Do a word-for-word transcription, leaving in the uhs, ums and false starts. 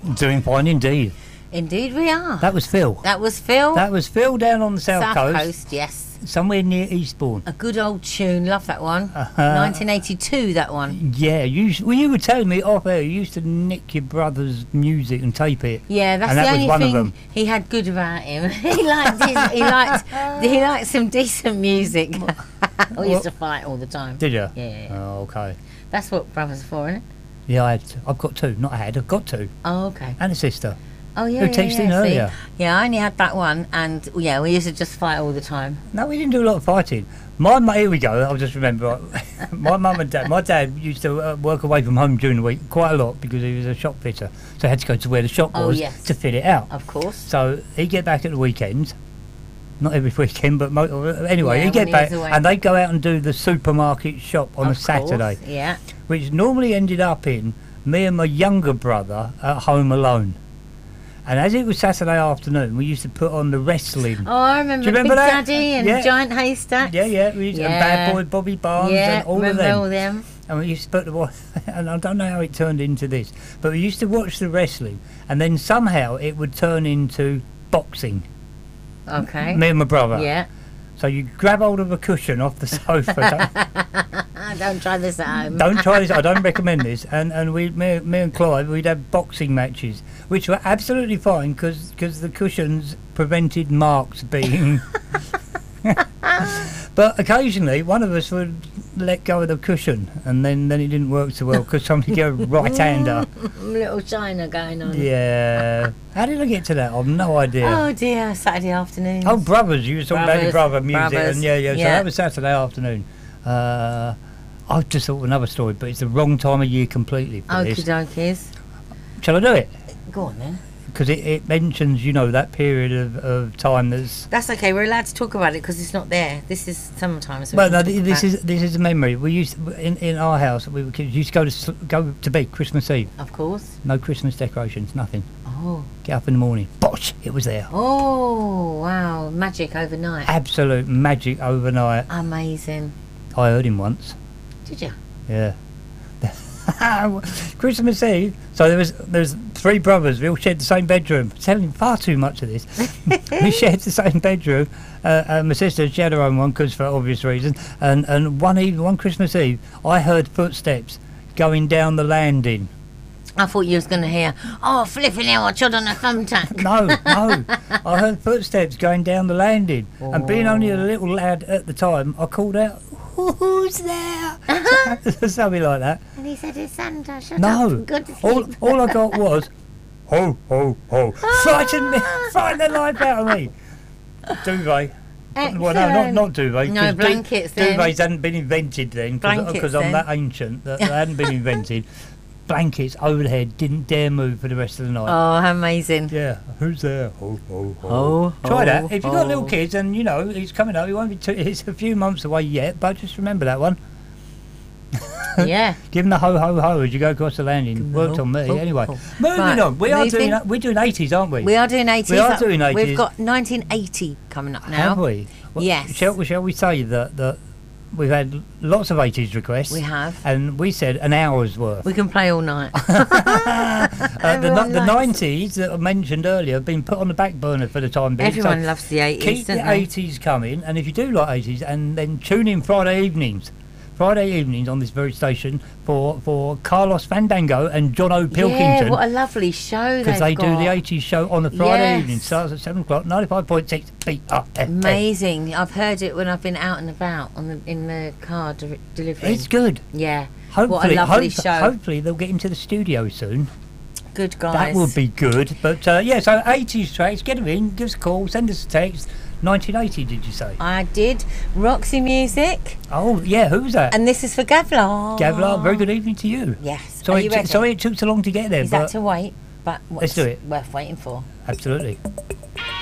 Doing fine indeed. Indeed we are. That was Phil. That was Phil. That was Phil down on the south, South coast, coast, yes. somewhere near Eastbourne. A good old tune. Love that one. Uh-huh. nineteen eighty-two, that one. Yeah, you, well, you were telling me off air you used to nick your brother's music and tape it. Yeah, that's and the that was only one thing of them. he had good about him. he liked his, he liked he liked some decent music. We used to fight all the time. Did you? Yeah, yeah, yeah. Oh, okay. That's what brothers are for, isn't it? Yeah, I had, I've got two. Not I had, I've got two. Oh, okay. And a sister. Oh, yeah, Who yeah, texted yeah, in see? earlier. Yeah, I only had that one, and yeah, we used to just fight all the time. No, we didn't do a lot of fighting. My mu- here we go. I'll just remember. My mum and dad. My dad used to uh, work away from home during the week quite a lot because he was a shop fitter. So he had to go to where the shop Oh, was yes. to fit it out. Of course. So he'd get back at the weekends. Not every weekend, but mo- anyway, Yeah, he'd get when he back was away. and they'd go out and do the supermarket shop on Of a Saturday, course, yeah. which normally ended up in me and my younger brother at home alone. And as it was Saturday afternoon, we used to put on the wrestling. Oh, I remember, Do you remember Big that? Daddy and Yeah. Giant Haystack. Yeah, yeah, we used to, and Yeah. Bad Boy Bobby Barnes Yeah, and all remember of them. all them. And we used to put the wa- and I don't know how it turned into this, but we used to watch the wrestling, and then somehow it would turn into boxing. Okay. Me and my brother. Yeah. So you grab hold of a cushion off the sofa. don't, don't try this at home. don't, don't try this. I don't recommend this. And and we, me, me and Clive, we'd have boxing matches, which were absolutely fine because the cushions prevented marks being. But occasionally, one of us would let go of the cushion, and then, then it didn't work so well because somebody got a right-hander. Little China going on. Yeah. How did I get to that? I've no idea. Oh dear, Saturday afternoon. Oh, brothers! You were talking about your Brothers, brother music, brothers, and yeah, yeah. So yeah. that was Saturday afternoon. Uh, I just thought of another story, but it's the wrong time of year completely for Okie this. dokies. Shall I do it? Go on then. Because it, it mentions, you know, that period of, of time that's. That's okay. We're allowed to talk about it because it's not there. This is sometimes. we Well, can no, talk th- this about- is this is a memory. We used to, in in our house. We were kids, used to go to sl- go to bed Christmas Eve. Of course. No Christmas decorations, nothing. Oh. Get up in the morning, bosh! It was there. Oh wow! Magic overnight. Absolute magic overnight. Amazing. I heard him once. Did you? Yeah. Christmas Eve. So there was there's three brothers. We all shared the same bedroom. Telling far too much of this. We shared the same bedroom. Uh, and my sister, she had her own one because for obvious reasons. And and one eve, one Christmas Eve, I heard footsteps going down the landing. I thought you was going to hear, oh, flipping hell, I trod on a thumbtack. No, no. I heard footsteps going down the landing. And being only a little lad at the time, I called out, "Who's there?" Something like that. And he said, it's Santa, shut No, up, go to all, sleep. all I got was, ho, ho, ho. Frightened me, frightened the life out of me. Duvet. Well, no, not, Excellent. not duvet. No, 'cause du- blankets then. Duvets hadn't been invented then, Blankets because I'm then. that ancient that they hadn't been invented. Blankets over the head, didn't dare move for the rest of the night. Oh, how amazing. Yeah, who's there? Ho, ho, ho. Ho, Try ho, that. If you've got ho. little kids and, you know, he's coming up, he won't be too, it's a few months away yet, but just remember that one. Yeah. Give him the ho ho ho as you go across the landing. Worked on me ho, anyway. ho. Moving Right, on. We are moving- doing we're doing eighties, aren't we? We are doing eighties. We are Uh, doing eighties. We've got nineteen eighty coming up now. Have we? Well, Yes. Shall, we- shall we say that that we've had lots of eighties requests? We have. And we said an hour's worth. We can play all night. Uh, the Everyone the likes it. nineties that I mentioned earlier have been put on the back burner for the time being. Everyone so loves the eighties, keep don't the they? eighties coming, and if you do like eighties, and then tune in Friday evenings. Friday evenings on this very station for, for Carlos Fandango and John O. Pilkington. Yeah, what a lovely show Because they've they do got. the eighties show on a Friday Yes. evening. Starts at seven o'clock, ninety-five point six B R F M. Amazing. I've heard it when I've been out and about on the in the car de- delivering. It's good. Yeah. Hopefully, what a lovely hope- show. hopefully they'll get into the studio soon. Good guys. That would be good. But uh, yeah, so eighties tracks, get them in, give us a call, send us a text. nineteen eighty, did you say? I did. Roxy Music. Oh, yeah, who's that? And this is for Gavlar. Gavlar, very good evening to you. Yes. Sorry, Are you it, ready? sorry it took so long to get there. Is but that to wait? But what's Let's do it. worth waiting for? Absolutely.